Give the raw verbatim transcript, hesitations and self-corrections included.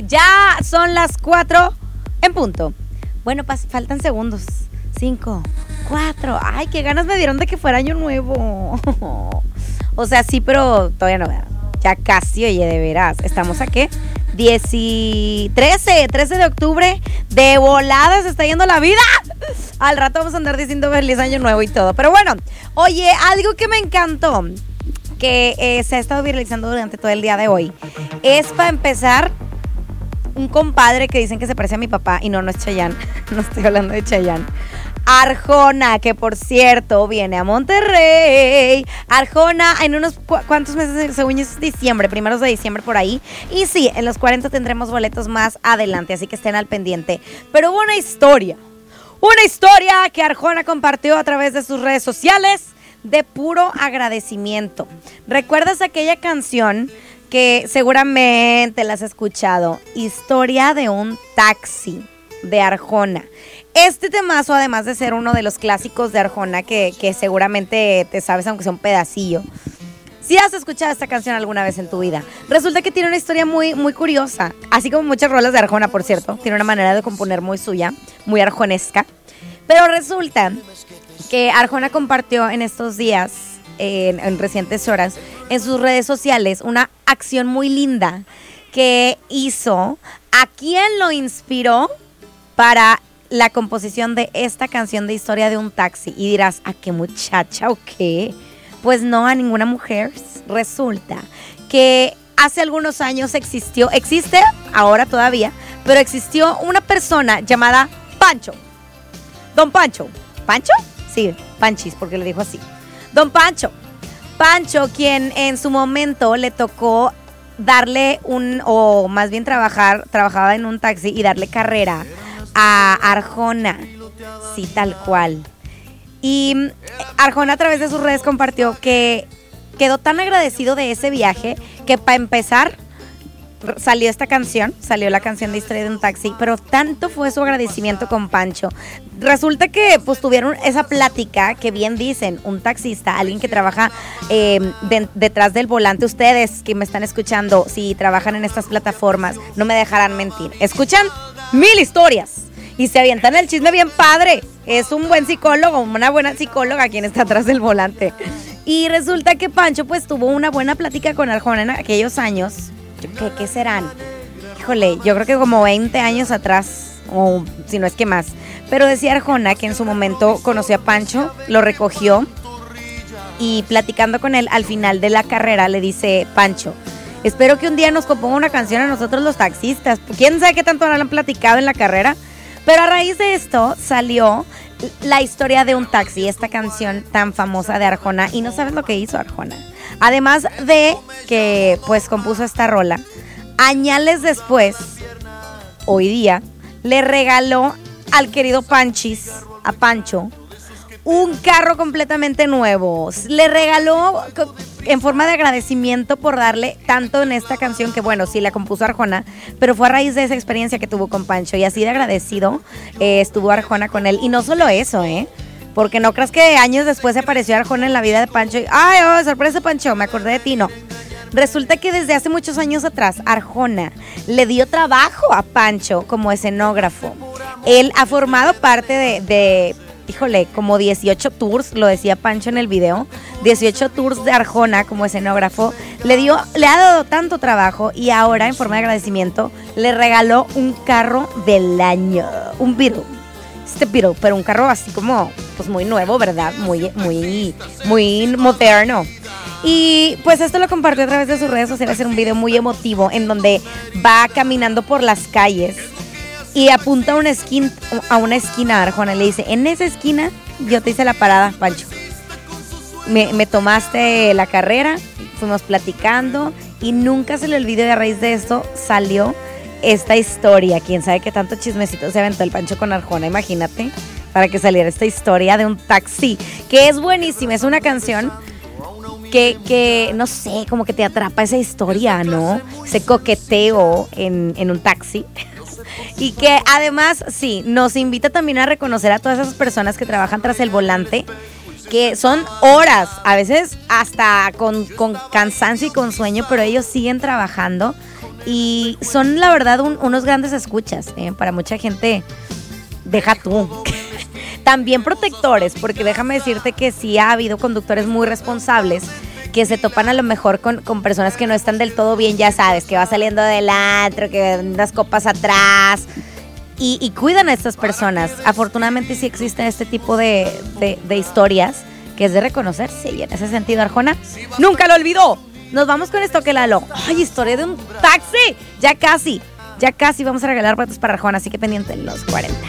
Ya son las cuatro en punto. Bueno, pas- faltan segundos. Cinco, cuatro. Ay, qué ganas me dieron de que fuera año nuevo. O sea, sí, pero todavía no. Ya casi, oye, de veras. ¿Estamos a qué? diez, trece, trece de octubre. De volada se está yendo la vida. Al rato vamos a andar diciendo feliz año nuevo y todo. Pero bueno, oye, algo que me encantó, que eh, se ha estado viralizando durante todo el día de hoy, es para empezar un compadre que dicen que se parece a mi papá. Y no, no es Chayanne. No estoy hablando de Chayanne. Arjona, que por cierto viene a Monterrey. Arjona en unos cu- cuantos meses, según yo es diciembre, primeros de diciembre por ahí. Y sí, en los cuarenta tendremos boletos más adelante, así que estén al pendiente. Pero hubo una historia, una historia que Arjona compartió a través de sus redes sociales de puro agradecimiento. ¿Recuerdas aquella canción que seguramente la has escuchado? Historia de un taxi, de Arjona. Este temazo, además de ser uno de los clásicos de Arjona, que, que seguramente te sabes aunque sea un pedacillo, si has escuchado esta canción alguna vez en tu vida, resulta que tiene una historia muy, muy curiosa, así como muchas rolas de Arjona, por cierto. Tiene una manera de componer muy suya, muy arjonesca. Pero resulta que Arjona compartió en estos días, en, en recientes horas, en sus redes sociales, una acción muy linda que hizo. ¿A quién lo inspiró para la composición de esta canción de Historia de un taxi? Y dirás, ¿a qué muchacha o qué? Pues no, a ninguna mujer. Resulta que hace algunos años existió, existe ahora todavía, pero existió una persona llamada Pancho. Don Pancho. ¿Pancho? Sí, Panchis, porque le dijo así. Don Pancho. Pancho, quien en su momento le tocó darle un, o más bien trabajar, trabajaba en un taxi y darle carrera a Arjona, sí, tal cual. Y Arjona a través de sus redes compartió que quedó tan agradecido de ese viaje que para empezar salió esta canción, salió la canción de Historia de un taxi, pero tanto fue su agradecimiento con Pancho. Resulta que pues tuvieron esa plática que bien dicen, un taxista, alguien que trabaja eh, de, detrás del volante. Ustedes que me están escuchando, si trabajan en estas plataformas, no me dejarán mentir. Escuchan mil historias y se avientan el chisme bien padre. Es un buen psicólogo, una buena psicóloga quien está atrás del volante. Y resulta que Pancho pues tuvo una buena plática con Arjona en aquellos años. ¿Qué, qué serán? Híjole, yo creo que como veinte años atrás, o si no es que más. Pero decía Arjona que en su momento conoció a Pancho, lo recogió y platicando con él al final de la carrera le dice: Pancho, espero que un día nos componga una canción a nosotros los taxistas. ¿Quién sabe qué tanto han platicado en la carrera? Pero a raíz de esto salió la Historia de un taxi, esta canción tan famosa de Arjona. Y no sabes lo que hizo Arjona. Además de que pues compuso esta rola, añales después, hoy día, le regaló al querido Panchis, a Pancho, un carro completamente nuevo. Le regaló en forma de agradecimiento por darle tanto en esta canción que, bueno, sí la compuso Arjona, pero fue a raíz de esa experiencia que tuvo con Pancho y así de agradecido eh, estuvo Arjona con él. Y no solo eso, ¿eh? Porque no creas que años después se apareció Arjona en la vida de Pancho y, ay, oh, sorpresa Pancho, me acordé de ti, no. Resulta que desde hace muchos años atrás Arjona le dio trabajo a Pancho como escenógrafo. Él ha formado parte de, de híjole, como dieciocho tours, lo decía Pancho en el video, dieciocho tours de Arjona como escenógrafo. Le dio, le ha dado tanto trabajo y ahora en forma de agradecimiento le regaló un carro del año, un Beetle. Este Beetle, pero un carro así como, pues muy nuevo, ¿verdad? Muy, muy, muy moderno. Y pues esto lo compartió a través de sus redes sociales en un video muy emotivo en donde va caminando por las calles y apunta a una esquina, a una esquina a Arjona. Le dice: en esa esquina yo te hice la parada, Pancho. Me, me tomaste la carrera, fuimos platicando y nunca se le olvidó. Y a raíz de esto salió esta historia. Quién sabe qué tanto chismecito se aventó el Pancho con Arjona, imagínate, para que saliera esta historia de un taxi, que es buenísima. Es una canción que, que no sé, como que te atrapa esa historia, ¿no? Ese coqueteo en, en un taxi. Y que además, sí, nos invita también a reconocer a todas esas personas que trabajan tras el volante, que son horas, a veces hasta con, con cansancio y con sueño, pero ellos siguen trabajando Y son, la verdad, un, unos grandes escuchas. ¿eh? Para mucha gente, deja tú. También protectores, porque déjame decirte que sí ha habido conductores muy responsables que se topan a lo mejor con, con personas que no están del todo bien, ya sabes, que va saliendo del antro, que das copas atrás, y, y cuidan a estas personas. Afortunadamente sí existen este tipo de, de, de historias que es de reconocerse, y en ese sentido Arjona nunca lo olvidó. Nos vamos con esto, que Lalo. Ay, historia de un taxi. Ya casi, ya casi vamos a regalar boletos para Arjona, así que pendiente en los cuarenta.